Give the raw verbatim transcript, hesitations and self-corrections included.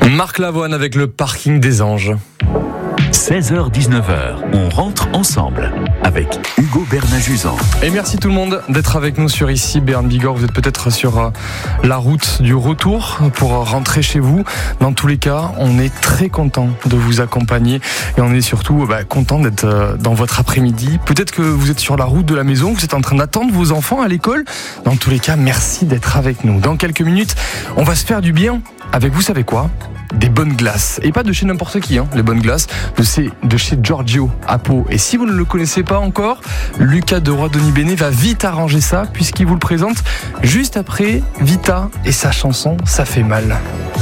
Marc Lavoine avec le parking des Anges. seize heures dix-neuf heures, on rentre ensemble avec Hugo Bernajuzan. Et merci tout le monde d'être avec nous sur ici Béarn Bigorre. Vous êtes peut-être sur euh, la route du retour pour rentrer chez vous. Dans tous les cas, on est très content de vous accompagner et on est surtout bah, content d'être euh, dans votre après-midi. Peut-être que vous êtes sur la route de la maison, vous êtes en train d'attendre vos enfants à l'école. Dans tous les cas, merci d'être avec nous. Dans quelques minutes, on va se faire du bien avec, vous savez quoi ? Des bonnes glaces. Et pas de chez n'importe qui, hein, les bonnes glaces. De chez, de chez Giorgio à Pau. Et si vous ne le connaissez pas encore, Lucas de Roi-Denis Bénet va vite arranger ça, puisqu'il vous le présente juste après Vita et sa chanson Ça fait mal.